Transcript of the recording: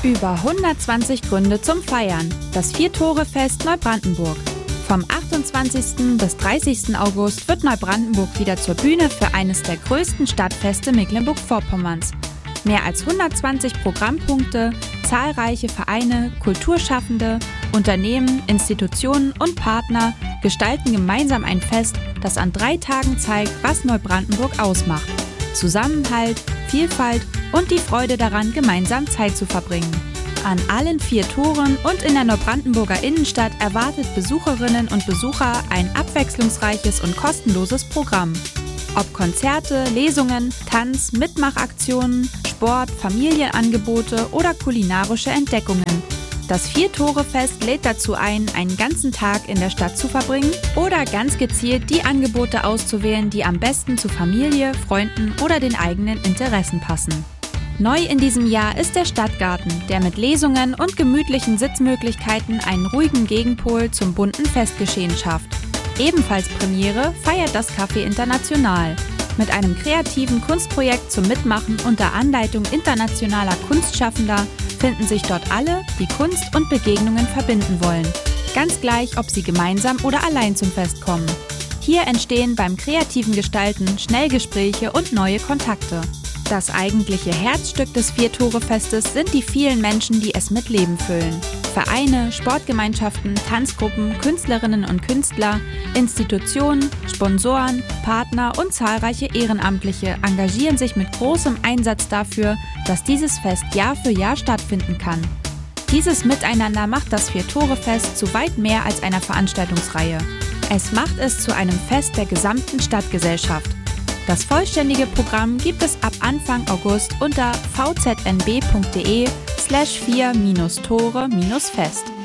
Über 120 Gründe zum Feiern. Das Vier-Tore-Fest Neubrandenburg. Vom 28. bis 30. August wird Neubrandenburg wieder zur Bühne für eines der größten Stadtfeste Mecklenburg-Vorpommerns. Mehr als 120 Programmpunkte, zahlreiche Vereine, Kulturschaffende, Unternehmen, Institutionen und Partner gestalten gemeinsam ein Fest, das an 3 Tagen zeigt, was Neubrandenburg ausmacht. Zusammenhalt, Vielfalt und die Freude daran, gemeinsam Zeit zu verbringen. An allen 4 Toren und in der Neubrandenburger Innenstadt erwartet Besucherinnen und Besucher ein abwechslungsreiches und kostenloses Programm. Ob Konzerte, Lesungen, Tanz, Mitmachaktionen, Sport, Familienangebote oder kulinarische Entdeckungen. Das Vier-Tore-Fest lädt dazu ein, einen ganzen Tag in der Stadt zu verbringen oder ganz gezielt die Angebote auszuwählen, die am besten zu Familie, Freunden oder den eigenen Interessen passen. Neu in diesem Jahr ist der Stadtgarten, der mit Lesungen und gemütlichen Sitzmöglichkeiten einen ruhigen Gegenpol zum bunten Festgeschehen schafft. Ebenfalls Premiere feiert das Café International. Mit einem kreativen Kunstprojekt zum Mitmachen unter Anleitung internationaler Kunstschaffender finden sich dort alle, die Kunst und Begegnungen verbinden wollen. Ganz gleich, ob sie gemeinsam oder allein zum Fest kommen. Hier entstehen beim kreativen Gestalten schnell Gespräche und neue Kontakte. Das eigentliche Herzstück des Vier-Tore-Festes sind die vielen Menschen, die es mit Leben füllen. Vereine, Sportgemeinschaften, Tanzgruppen, Künstlerinnen und Künstler, Institutionen, Sponsoren, Partner und zahlreiche Ehrenamtliche engagieren sich mit großem Einsatz dafür, dass dieses Fest Jahr für Jahr stattfinden kann. Dieses Miteinander macht das Vier-Tore-Fest zu weit mehr als einer Veranstaltungsreihe. Es macht es zu einem Fest der gesamten Stadtgesellschaft. Das vollständige Programm gibt es ab Anfang August unter vznb.de/4-Tore-Fest.